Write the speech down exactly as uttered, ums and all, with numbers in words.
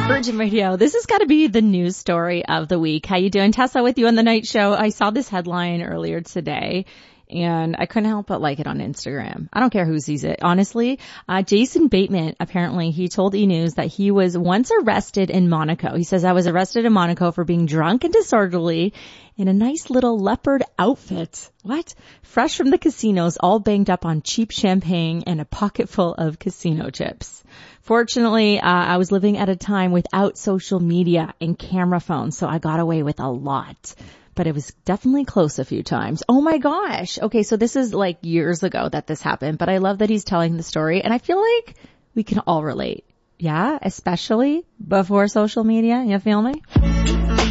Virgin Radio. This has got to be the news story of the week. How you doing? Tessa with you on the night show. I saw this headline earlier today and I couldn't help but like it on Instagram. I don't care who sees it. Honestly, uh, Jason Bateman, apparently he told E! News that he was once arrested in Monaco. He says, I was arrested in Monaco for being drunk and disorderly in a nice little leopard outfit. What? Fresh from the casinos, all banged up on cheap champagne and a pocket full of casino chips. Fortunately, uh, I was living at a time without social media and camera phones, so I got away with a lot. But it was definitely close a few times. Oh my gosh. Okay, so this is like years ago that this happened, but I love that he's telling the story, and I feel like we can all relate. Yeah, especially before social media. You feel me?